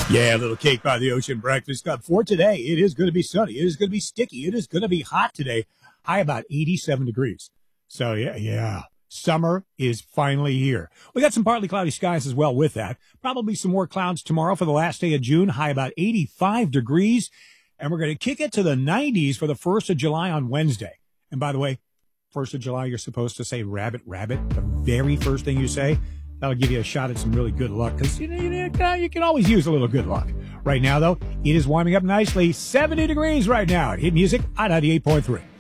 Yeah, a little cake by the ocean breakfast club for today. It is going to be sunny. It is going to be sticky. It is going to be hot today. High about 87 degrees. So yeah. Summer is finally here. We got some partly cloudy skies as well with that. Probably some more clouds tomorrow for the last day of June. High about 85 degrees. And we're going to kick it to the 90s for the 1st of July on Wednesday. And by the way, 1st of July, you're supposed to say rabbit, rabbit. The very first thing you say. That'll give you a shot at some really good luck because you can always use a little good luck. Right now, though, it is warming up nicely. 70 degrees right now at Hit Music on 98.3.